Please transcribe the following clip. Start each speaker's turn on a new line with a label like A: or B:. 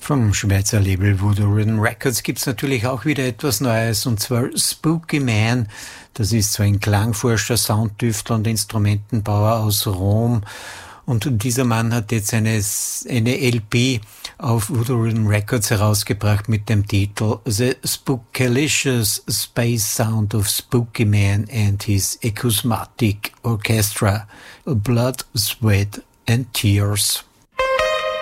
A: Vom Schweizer Label Voodoo Rhythm Records gibt's natürlich auch wieder etwas Neues, und zwar Spooky Man. Das ist so ein Klangforscher, Soundtüftler und Instrumentenbauer aus Rom. Und dieser Mann hat jetzt eine LP auf Voodoo Rhythm Records herausgebracht mit dem Titel The Spookalicious Space Sound of Spooky Man and His Acousmatic Orchestra, Blood, Sweat and Tears.